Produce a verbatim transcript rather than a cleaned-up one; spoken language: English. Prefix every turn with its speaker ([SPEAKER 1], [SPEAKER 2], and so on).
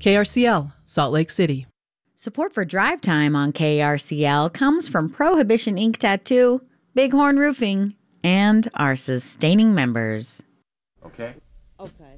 [SPEAKER 1] K R C L, Salt Lake City.
[SPEAKER 2] Support for Drive Time on K R C L comes from Prohibition Ink Tattoo, Bighorn Roofing, and our sustaining members.
[SPEAKER 3] Okay.
[SPEAKER 4] Okay.